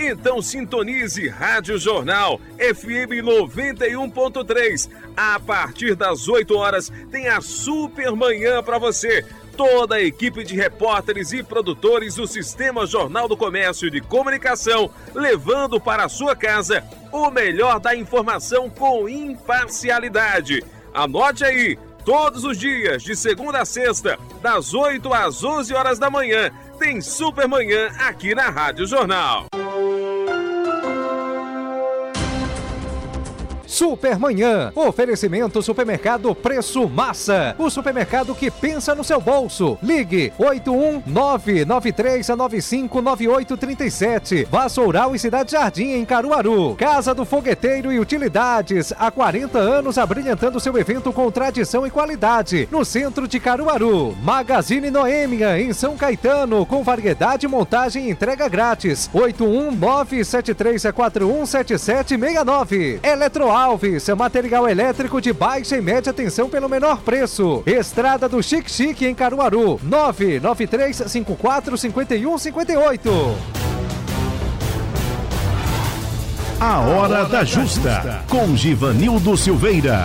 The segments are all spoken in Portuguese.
Então sintonize Rádio Jornal FM 91.3. A partir das 8 horas tem a Super Manhã para você. Toda a equipe de repórteres e produtores do Sistema Jornal do Comércio de Comunicação, levando para a sua casa o melhor da informação com imparcialidade. Anote aí, todos os dias, de segunda a sexta, das 8 às 11 horas da manhã, tem Super Manhã aqui na Rádio Jornal. Supermanhã, oferecimento Supermercado Preço Massa, o supermercado que pensa no seu bolso. Ligue 81993959837. Vassoural e Cidade Jardim em Caruaru. Casa do Fogueteiro e Utilidades, há 40 anos abrilhantando seu evento com tradição e qualidade, no centro de Caruaru. Magazine Noêmia em São Caetano, com variedade, montagem e entrega grátis. 81973417769. Eletroalves, material elétrico de baixa e média tensão pelo menor preço. Estrada do Chique Chique em Caruaru, 993545158. A Hora da Justa, com Givanildo Silveira.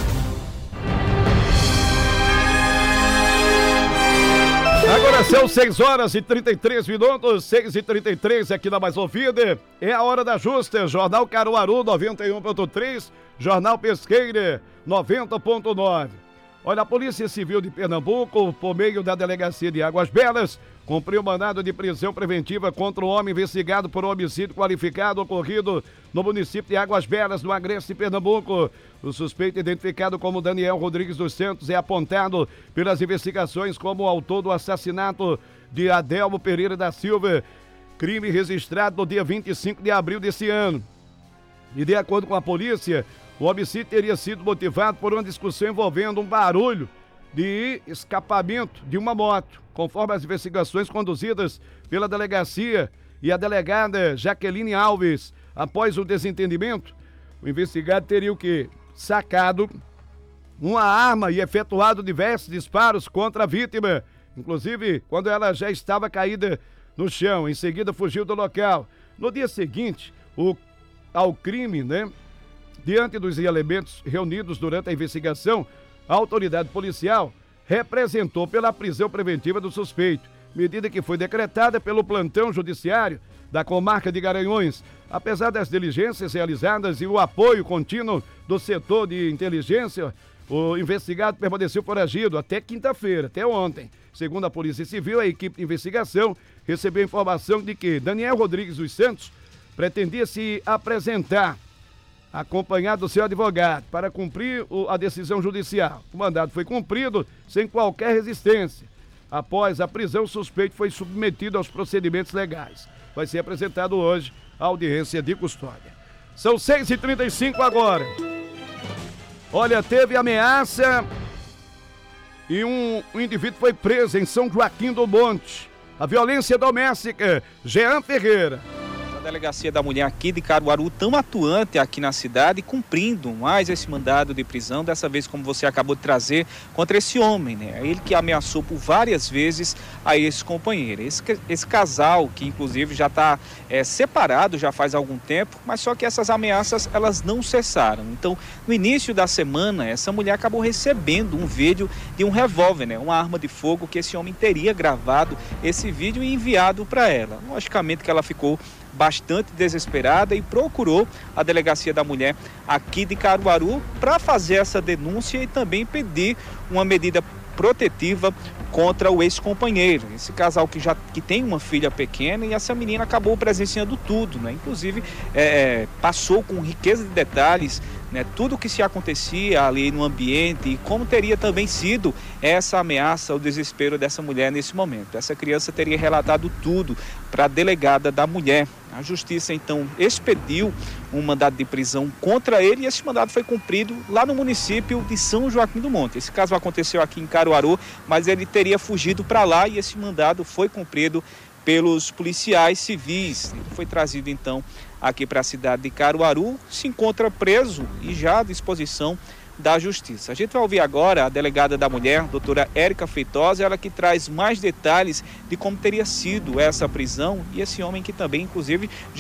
Agora são 6 horas e 33 minutos, 6h33 aqui na Mais Ouvida. É a Hora da Justa, Jornal Caruaru 91.3, Jornal Pesqueira 90.9. Olha, a Polícia Civil de Pernambuco, por meio da Delegacia de Águas Belas, cumpriu mandado de prisão preventiva contra o homem investigado por homicídio qualificado ocorrido no município de Águas Belas, no Agreste, Pernambuco. O suspeito, identificado como Daniel Rodrigues dos Santos, é apontado pelas investigações como o autor do assassinato de Adelmo Pereira da Silva, crime registrado no dia 25 de abril desse ano. E de acordo com a polícia, o homicídio teria sido motivado por uma discussão envolvendo um barulho de escapamento de uma moto, conforme as investigações conduzidas pela delegacia e a delegada Jaqueline Alves. Após o desentendimento, o investigado teria o quê? Sacado uma arma e efetuado diversos disparos contra a vítima, inclusive quando ela já estava caída no chão. Em seguida, fugiu do local. No dia seguinte, ao crime, diante dos elementos reunidos durante a investigação, a autoridade policial representou pela prisão preventiva do suspeito, medida que foi decretada pelo plantão judiciário da comarca de Garanhuns. Apesar das diligências realizadas e o apoio contínuo do setor de inteligência, o investigado permaneceu foragido até quinta-feira, até ontem. Segundo a Polícia Civil, a equipe de investigação recebeu informação de que Daniel Rodrigues dos Santos pretendia se apresentar acompanhado do seu advogado para cumprir a decisão judicial. O mandado foi cumprido sem qualquer resistência. Após a prisão, o suspeito foi submetido aos procedimentos legais. Vai ser apresentado hoje a audiência de custódia. São 6h35 agora. Olha, teve ameaça e um indivíduo foi preso em São Joaquim do Monte. A violência doméstica, Jean Ferreira. A Delegacia da Mulher aqui de Caruaru, tão atuante aqui na cidade, cumprindo mais esse mandado de prisão, dessa vez, como você acabou de trazer, contra esse homem, Ele que ameaçou por várias vezes a ex-companheira. Esse casal, que inclusive já está separado já faz algum tempo, mas só que essas ameaças, elas não cessaram. Então, no início da semana, essa mulher acabou recebendo um vídeo de um revólver, uma arma de fogo, que esse homem teria gravado esse vídeo e enviado para ela. Logicamente que ela ficou bastante desesperada e procurou a Delegacia da Mulher aqui de Caruaru para fazer essa denúncia e também pedir uma medida protetiva contra o ex-companheiro. Esse casal que tem uma filha pequena, e essa menina acabou presenciando tudo, Inclusive passou com riqueza de detalhes, tudo o que se acontecia ali no ambiente e como teria também sido essa ameaça, o desespero dessa mulher nesse momento. Essa criança teria relatado tudo para a delegada da mulher. A justiça então expediu um mandado de prisão contra ele e esse mandado foi cumprido lá no município de São Joaquim do Monte. Esse caso aconteceu aqui em Caruaru, mas ele teria fugido para lá e esse mandado foi cumprido pelos policiais civis. Ele foi trazido então aqui para a cidade de Caruaru, se encontra preso e já à disposição da Justiça. A gente vai ouvir agora a delegada da mulher, doutora Érica Feitosa, ela que traz mais detalhes de como teria sido essa prisão e esse homem que também, inclusive,